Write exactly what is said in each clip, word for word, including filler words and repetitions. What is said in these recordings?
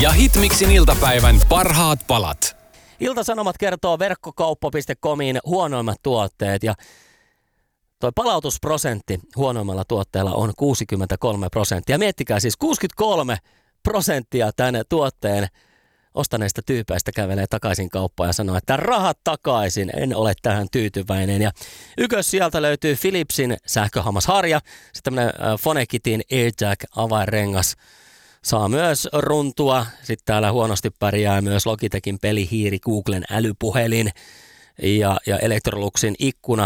ja Hitmixin iltapäivän parhaat palat. Ilta-Sanomat kertoo verkkokauppa piste comin huonoimmat tuotteet ja toi palautusprosentti huonoimmalla tuotteella on kuusikymmentäkolme prosenttia. Miettikää siis kuusikymmentäkolme prosenttia tämän tuotteen ostaneista tyypeistä kävelee takaisin kauppaan ja sanoo, että rahat takaisin, en ole tähän tyytyväinen. Ja ykkös sieltä löytyy Philipsin sähköhammasharja, sitten tämmönen Fonekitin AirTag avainrengas saa myös runtua. Sitten täällä huonosti pärjää myös Logitechin pelihiiri, Googlen älypuhelin ja, ja Electroluxin ikkuna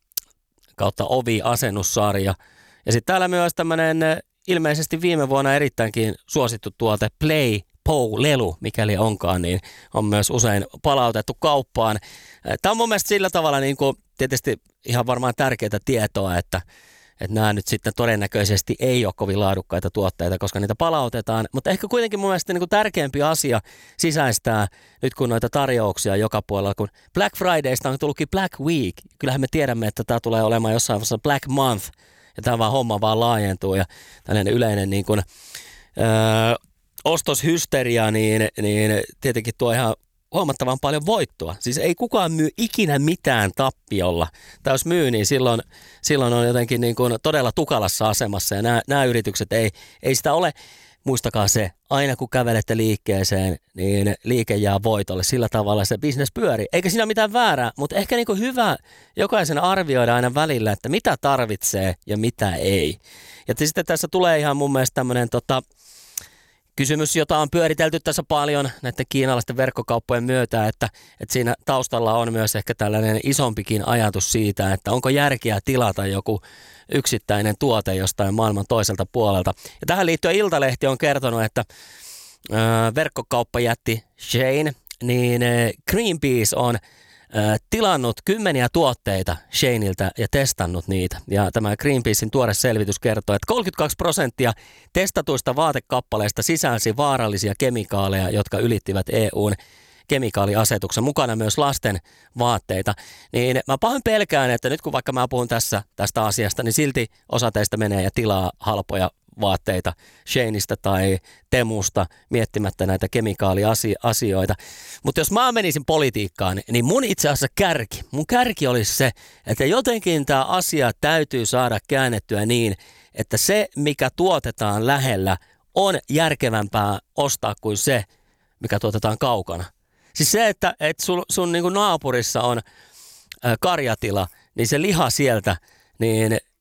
kautta ovi-asennussarja. Ja sitten täällä myös tämmöinen ilmeisesti viime vuonna erittäinkin suosittu tuote Play Pou-lelu, mikäli onkaan, niin on myös usein palautettu kauppaan. Tämä on mun mielestä sillä tavalla niin kuin tietysti ihan varmaan tärkeää tietoa, että, että nämä nyt sitten todennäköisesti ei ole kovin laadukkaita tuotteita, koska niitä palautetaan. Mutta ehkä kuitenkin mun mielestä niin kuin tärkeämpi asia sisäistää nyt kun noita tarjouksia joka puolella, kun Black Fridaysta on tullutkin Black Week. Kyllähän me tiedämme, että tämä tulee olemaan jossain vaiheessa Black Month ja tämä vaan homma vaan laajentuu ja tällainen yleinen niin kuin, öö, ostoshysteria, niin, niin tietenkin tuo ihan huomattavan paljon voittoa. Siis ei kukaan myy ikinä mitään tappiolla. Tai jos myy, niin silloin, silloin on jotenkin niin kuin todella tukalassa asemassa. Ja nämä, nämä yritykset ei, ei sitä ole. Muistakaa se, aina kun kävelette liikkeeseen, niin liike jää voitolle. Sillä tavalla se business pyörii. Eikä siinä ole mitään väärää, mutta ehkä niin kuin hyvä jokaisen arvioida aina välillä, että mitä tarvitsee ja mitä ei. Ja sitten tässä tulee ihan mun mielestä tämmöinen tota, kysymys, jota on pyöritelty tässä paljon näiden kiinalaisten verkkokauppojen myötä, että, että siinä taustalla on myös ehkä tällainen isompikin ajatus siitä, että onko järkeä tilata joku yksittäinen tuote jostain maailman toiselta puolelta. Ja tähän liittyen Iltalehti on kertonut, että ö, verkkokauppajätti Shein, niin Greenpeace on tilannut kymmeniä tuotteita Sheiniltä ja testannut niitä. Ja tämä Greenpeacein tuore selvitys kertoo, että kolmekymmentäkaksi prosenttia testatuista vaatekappaleista sisälsi vaarallisia kemikaaleja, jotka ylittivät E U:n kemikaaliasetuksen, mukana myös lasten vaatteita. Niin mä pahoin pelkään, että nyt kun vaikka mä puhun tässä tästä asiasta, niin silti osa teistä menee ja tilaa halpoja vaatteita Sheinistä tai Temusta miettimättä näitä kemikaaliasioita. Mutta jos mä menisin politiikkaan, niin mun itse asiassa kärki, mun kärki olisi se, että jotenkin tämä asia täytyy saada käännettyä niin, että se, mikä tuotetaan lähellä, on järkevämpää ostaa kuin se, mikä tuotetaan kaukana. Siis se, että, että sun, sun niin kuin naapurissa on karjatila, niin se liha sieltä, niin